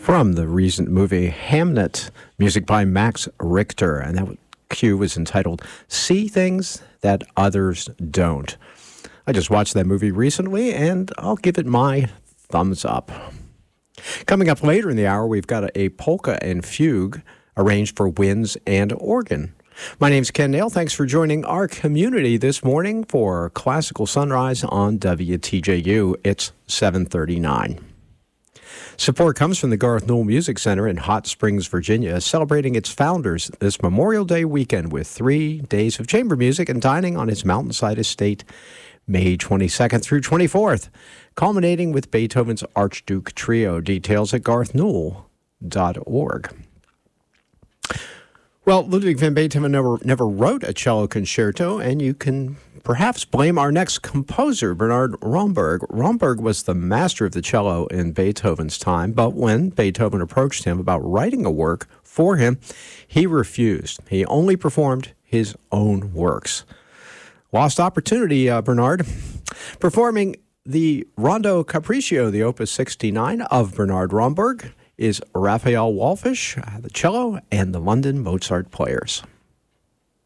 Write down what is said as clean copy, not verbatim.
From the recent movie Hamnet, music by Max Richter, and that cue was entitled See Things That Others Don't. I just watched that movie recently, and I'll give it my thumbs up. Coming up later in the hour, we've got a polka and fugue arranged for winds and organ. My name's Ken Nail. Thanks for joining our community this morning for Classical Sunrise on WTJU. It's 7:39. Support comes from the Garth Newell Music Center in Hot Springs, Virginia, celebrating its founders this Memorial Day weekend with 3 days of chamber music and dining on its mountainside estate, May 22nd through 24th, culminating with Beethoven's Archduke Trio. Details at garthnewell.org. Well, Ludwig van Beethoven never wrote a cello concerto, and you can perhaps blame our next composer, Bernard Romberg. Romberg was the master of the cello in Beethoven's time, but when Beethoven approached him about writing a work for him, he refused. He only performed his own works. Lost opportunity, Bernard. Performing the Rondo Capriccio, the Opus 69 of Bernard Romberg, is Raphael Wallfisch, the cello, and the London Mozart Players.